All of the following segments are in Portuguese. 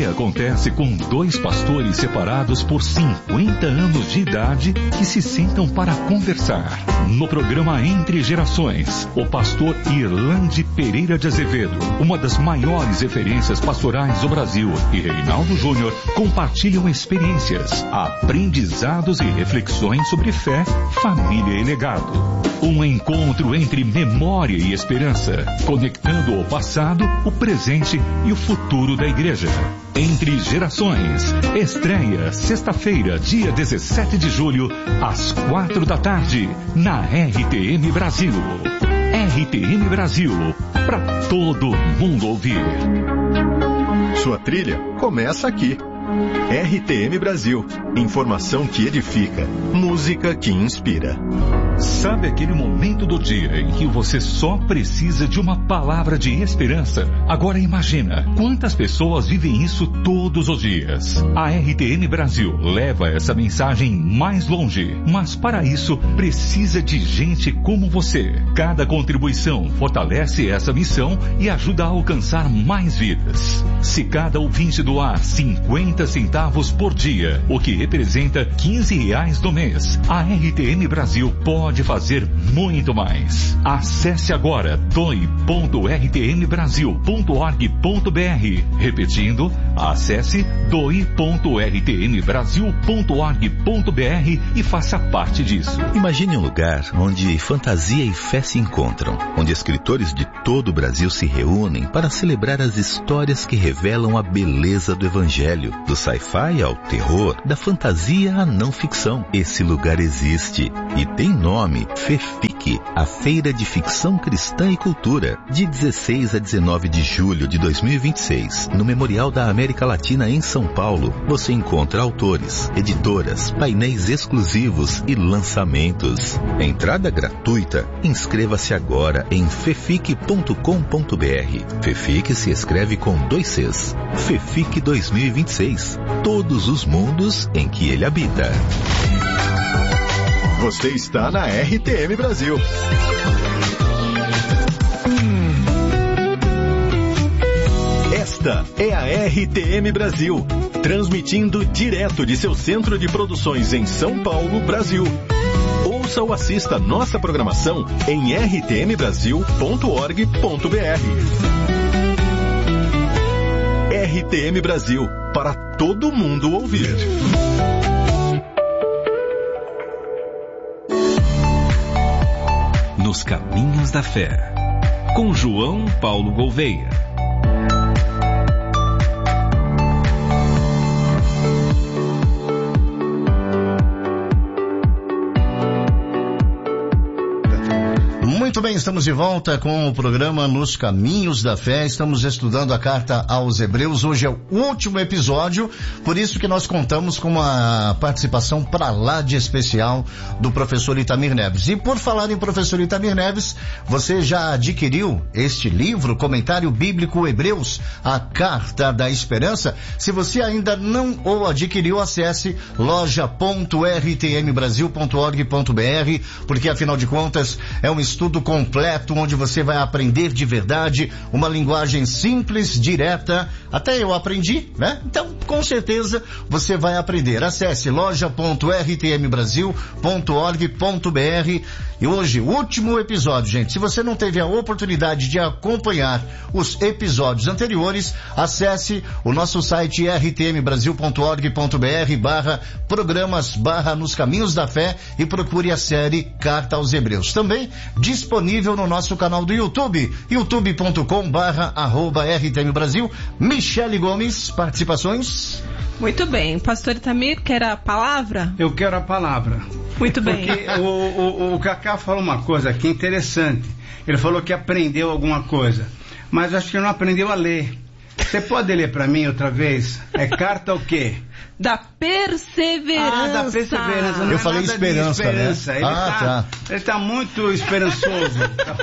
que acontece com dois pastores separados por 50 anos de idade que se sentam para conversar. No programa Entre Gerações, o pastor Irlande Pereira de Azevedo, uma das maiores referências pastorais do Brasil, e Reinaldo Júnior compartilham experiências, aprendizados e reflexões sobre fé, família e legado. Um encontro entre memória e esperança, conectando o passado, o presente e o futuro da igreja. Entre Gerações, estreia sexta-feira, dia 17 de julho, às 4 da tarde, na RTM Brasil. RTM Brasil, para todo mundo ouvir. Sua trilha começa aqui. RTM Brasil, informação que edifica, música que inspira. Sabe aquele momento do dia em que você só precisa de uma palavra de esperança? Agora imagina, quantas pessoas vivem isso todos os dias? A RTM Brasil leva essa mensagem mais longe, mas para isso precisa de gente como você. Cada contribuição fortalece essa missão e ajuda a alcançar mais vidas. Se cada ouvinte doar 50 centavos por dia, o que representa R$15 no mês, a RTM Brasil pode fazer muito mais. Acesse agora doe.rtmbrasil.org.br. Repetindo, acesse doe.rtmbrasil.org.br e faça parte disso. Imagine um lugar onde fantasia e fé se encontram, onde escritores de todo o Brasil se reúnem para celebrar as histórias que revelam a beleza do Evangelho, do sci-fi ao terror, da fantasia à não ficção. Esse lugar existe e tem nome: FEFIC, a Feira de Ficção Cristã e Cultura, de 16 a 19 de julho de 2026, no Memorial da América Latina em São Paulo. Você encontra autores, editoras, painéis exclusivos e lançamentos. Entrada gratuita. Inscreva-se agora em fefic.com.br. FEFIC se escreve com 2 Cs. FEFIC 2026. Todos os mundos em que ele habita. Você está na RTM Brasil. Esta é a RTM Brasil, transmitindo direto de seu centro de produções em São Paulo, Brasil. Ouça ou assista nossa programação em rtmbrasil.org.br. RTM Brasil, para todo mundo ouvir. Nos Caminhos da Fé, com João Paulo Gouveia. Muito bem, estamos de volta com o programa Nos Caminhos da Fé. Estamos estudando a carta aos Hebreus. Hoje é o último episódio, por isso que nós contamos com uma participação pra lá de especial do professor Itamir Neves. E por falar em professor Itamir Neves, você já adquiriu este livro, Comentário Bíblico Hebreus, a Carta da Esperança? Se você ainda não o adquiriu, acesse loja.rtmbrasil.org.br, porque afinal de contas é um estudo completo onde você vai aprender de verdade, uma linguagem simples, direta. Até eu aprendi, né? Então, com certeza você vai aprender. Acesse loja.rtmbrasil.org.br. E hoje, o último episódio, gente. Se você não teve a oportunidade de acompanhar os episódios anteriores, acesse o nosso site rtmbrasil.org.br/programas/Nos Caminhos da Fé e procure a série Carta aos Hebreus. Também disponível no nosso canal do YouTube, youtube.com/@RTM Brasil. Michele Gomes, participações? Muito bem. Pastor Itamir, quer a palavra? Eu quero a palavra. Muito bem. Porque o Cacá falou uma coisa aqui interessante. Ele falou que aprendeu alguma coisa, mas acho que não aprendeu a ler. Você pode ler para mim outra vez? É carta o quê? da perseverança. Da perseverança. Não eu falei esperança, né? Ele tá muito esperançoso.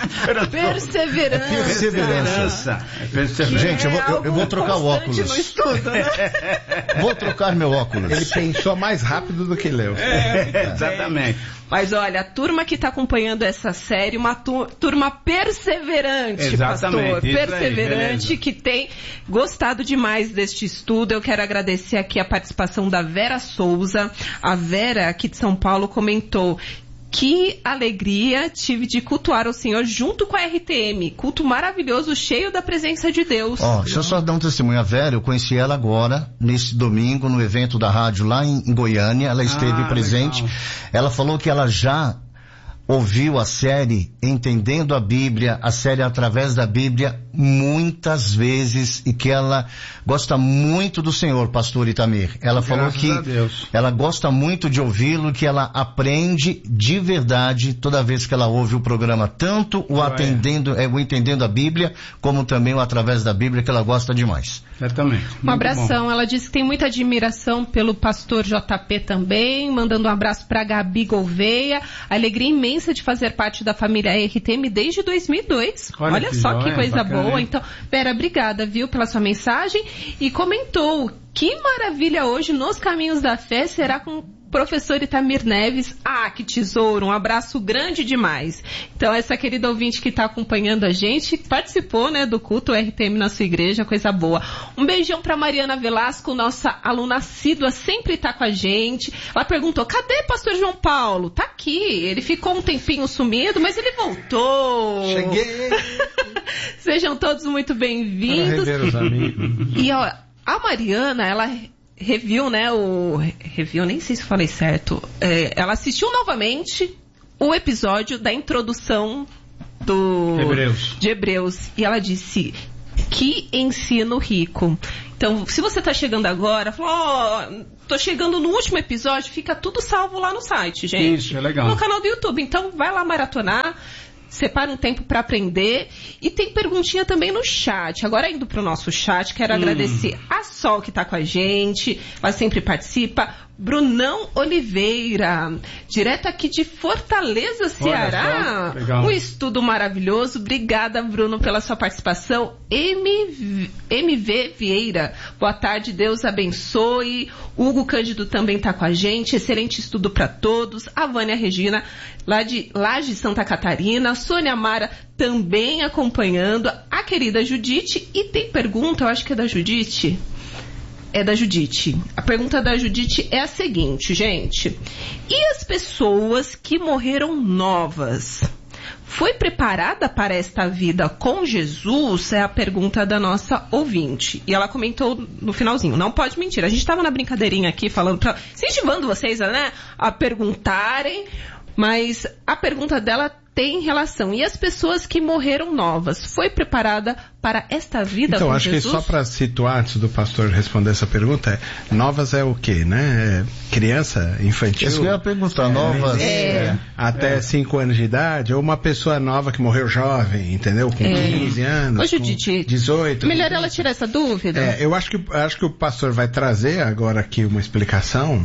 Perseverança. Gente, eu vou trocar o óculos. No estudo, né? Vou trocar meu óculos. Ele pensou mais rápido do que leu. Exatamente. Mas olha, a turma que está acompanhando essa série, uma turma perseverante, exatamente, pastor. Perseverante, que tem gostado demais deste estudo. Eu quero agradecer aqui a participação da Vera Souza. A Vera, aqui de São Paulo, comentou: que alegria tive de cultuar o Senhor junto com a RTM. Culto maravilhoso, cheio da presença de Deus. Deixa eu só dar um testemunho. A Vera, eu conheci ela agora, nesse domingo, no evento da rádio lá em Goiânia. Ela esteve presente. Legal. Ela falou que ela já ouviu a série Entendendo a Bíblia, a série Através da Bíblia, muitas vezes, e que ela gosta muito do Senhor, pastor Itamir. Ela falou que ela gosta muito de ouvi-lo, que ela aprende de verdade toda vez que ela ouve o programa, tanto o Entendendo a Bíblia, como também o Através da Bíblia, que ela gosta demais. Certamente. Um abração. Bom. Ela disse que tem muita admiração pelo pastor JP também, mandando um abraço para Gabi Gouveia. Alegria imensa de fazer parte da família RTM desde 2002. Olha só que coisa boa. Então, Vera, obrigada, viu, pela sua mensagem. E comentou: que maravilha hoje nos Caminhos da Fé será com o professor Itamir Neves. Que tesouro, um abraço grande demais. Então, essa querida ouvinte que está acompanhando a gente, participou, né, do culto RTM na sua igreja, coisa boa. Um beijão para Mariana Velasco, nossa aluna assídua, sempre está com a gente. Ela perguntou: cadê pastor João Paulo? Tá aqui, ele ficou um tempinho sumido, mas ele voltou. Cheguei. Sejam todos muito bem-vindos. Para rever os amigos. E ó, a Mariana, ela reviu, né, Reviu, nem sei se falei certo. Ela assistiu novamente o episódio da introdução de Hebreus. E ela disse: que ensino rico. Então, se você está chegando agora, falou: tô chegando no último episódio, fica tudo salvo lá no site, gente. Isso, é legal. No canal do YouTube. Então, vai lá maratonar. Separa um tempo para aprender. E tem perguntinha também no chat. Agora, indo para o nosso chat, quero agradecer a Sol, que está com a gente. Ela sempre participa. Brunão Oliveira, direto aqui de Fortaleza, Ceará. Um estudo maravilhoso. Obrigada, Bruno, pela sua participação. MV Vieira, boa tarde, Deus abençoe. Hugo Cândido também está com a gente. Excelente estudo para todos. A Vânia Regina, lá de Santa Catarina. Sônia Mara também acompanhando. A querida Judite. E tem pergunta, eu acho que é da Judite. É da Judite. A pergunta da Judite é a seguinte, gente: e as pessoas que morreram novas? Foi preparada para esta vida com Jesus? É a pergunta da nossa ouvinte. E ela comentou no finalzinho: não pode mentir. A gente estava na brincadeirinha aqui, incentivando vocês, né, a perguntarem, mas a pergunta dela tem relação. E as pessoas que morreram novas, foi preparada para esta vida com Jesus? Então, acho que só para situar, antes do pastor responder essa pergunta, novas é o quê, né? Criança, infantil? Isso que eu ia perguntar, novas... Até 5 anos de idade, ou uma pessoa nova que morreu jovem, entendeu? Com 15 anos, Ô, Judite, com 18... Melhor ela tirar essa dúvida? Eu acho que o pastor vai trazer agora aqui uma explicação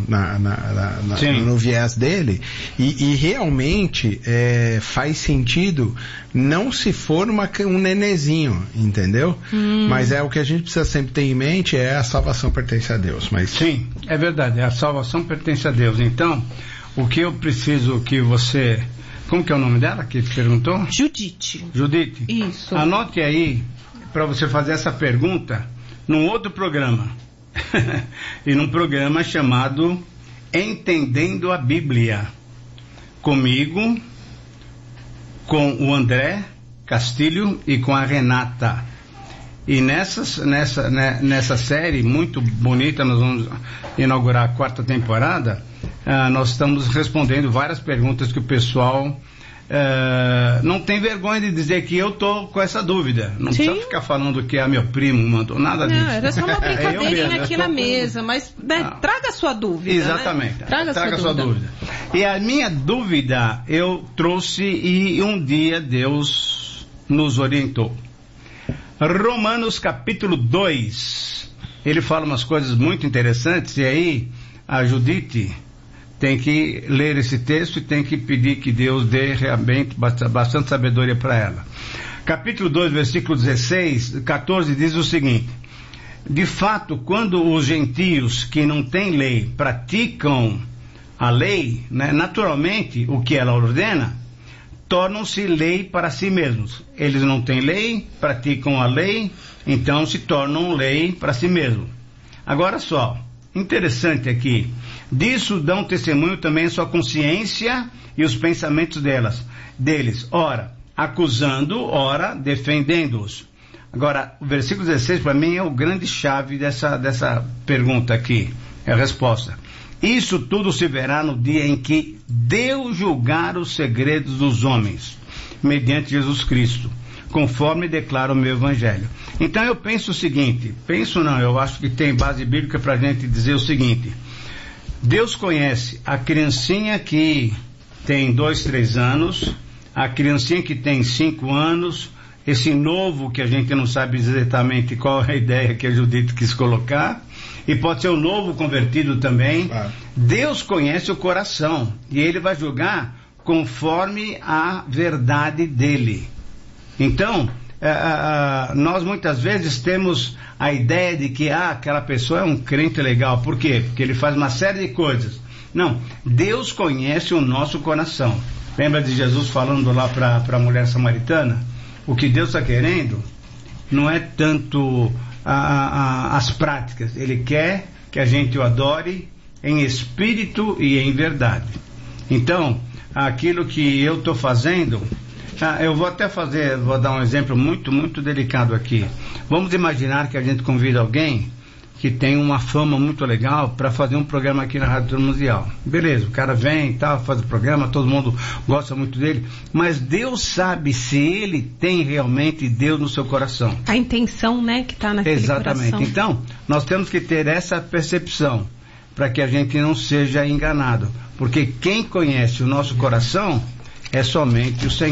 no viés dele, e realmente faz sentido não se for um nenezinho, entendeu? Mas o que a gente precisa sempre ter em mente é a salvação pertence a Deus. Mas... Sim, é verdade, a salvação pertence a Deus. Então, o que eu preciso que você... Como que é o nome dela que perguntou? Judite. Judite? Isso. Anote aí para você fazer essa pergunta num outro programa. E num programa chamado Entendendo a Bíblia. Comigo, com o André Castilho e com a Renata. E nessa série muito bonita, nós vamos inaugurar a 4ª temporada. Nós estamos respondendo várias perguntas que o pessoal não tem vergonha de dizer que eu estou com essa dúvida. Não precisa ficar falando que meu primo mandou, nada disso. Era só uma brincadeirinha aqui na mesa, mas traga a sua dúvida. Exatamente, né? traga a sua dúvida. E a minha dúvida eu trouxe e um dia Deus nos orientou. Romanos capítulo 2, ele fala umas coisas muito interessantes, e aí a Judite tem que ler esse texto e tem que pedir que Deus dê realmente bastante sabedoria para ela. Capítulo 2, versículo 14 diz o seguinte: de fato, quando os gentios que não têm lei praticam a lei, né, naturalmente o que ela ordena, tornam-se lei para si mesmos. Eles não têm lei, praticam a lei, então se tornam lei para si mesmos. Agora só, interessante aqui, disso dão testemunho também a sua consciência e os pensamentos deles, ora acusando, ora defendendo-os. Agora, o versículo 16 para mim é o grande chave dessa pergunta aqui, é a resposta. Isso tudo se verá no dia em que Deus julgar os segredos dos homens, mediante Jesus Cristo, conforme declara o meu evangelho. Então eu penso o seguinte, eu acho que tem base bíblica para a gente dizer o seguinte: Deus conhece a criancinha que tem 2, 3 anos, a criancinha que tem 5 anos, esse novo que a gente não sabe exatamente qual é a ideia que a Judite quis colocar, e pode ser um novo convertido também. Deus conhece o coração e ele vai julgar conforme a verdade dele. Então, nós muitas vezes temos a ideia de que aquela pessoa é um crente legal. Por quê? Porque ele faz uma série de coisas. Não, Deus conhece o nosso coração. Lembra de Jesus falando lá para a mulher samaritana? O que Deus está querendo não é tanto as práticas. Ele quer que a gente o adore em espírito e em verdade. Então, aquilo que eu estou fazendo, eu vou dar um exemplo muito, muito delicado aqui. Vamos imaginar que a gente convida alguém que tem uma fama muito legal para fazer um programa aqui na Rádio Transmundial. Beleza, o cara vem e tal, faz o programa, todo mundo gosta muito dele, mas Deus sabe se ele tem realmente Deus no seu coração. A intenção, né, que está naquele Exatamente. Coração. Então, nós temos que ter essa percepção para que a gente não seja enganado, porque quem conhece o nosso coração é somente o Senhor.